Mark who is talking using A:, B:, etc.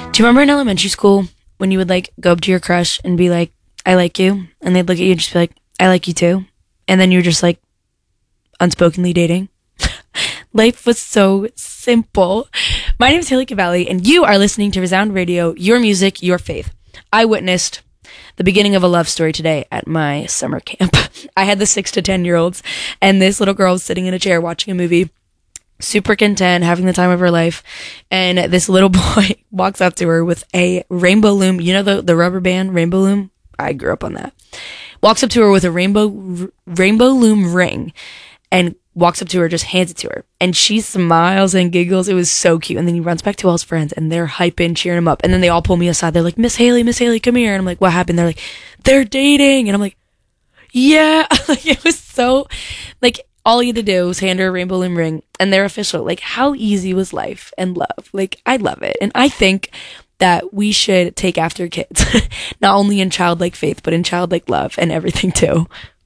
A: Do you remember in elementary school when you would like go up to your crush and be like, I like you? And they'd look at you and just be like, I like you too. And then you're just like unspokenly dating. Life was so simple. My name is Haley Cavalli, and you are listening to Resound Radio, your music, your faith. I witnessed the beginning of a love story today at my summer camp. I had the 6 to 10-year-olds, and this little girl was sitting in a chair watching a movie, super content, having the time of her life, and this little boy walks up to her with a rainbow loom. You know the rubber band rainbow loom? I grew up on that. Walks up to her with a rainbow loom ring, and walks up to her, just hands it to her, and she smiles and giggles. It was so cute. And then he runs back to all his friends, and they're hyping, cheering him up. And then they all pull me aside. They're like, Miss Haley, come here. And I'm like, what happened? They're like, they're dating. And I'm like, yeah. Like, it was so, like, all you had to do was hand her a rainbow loom ring, and they're official. Like, how easy was life and love? Like, I love it. And I think that we should take after kids, not only in childlike faith, but in childlike love and everything too.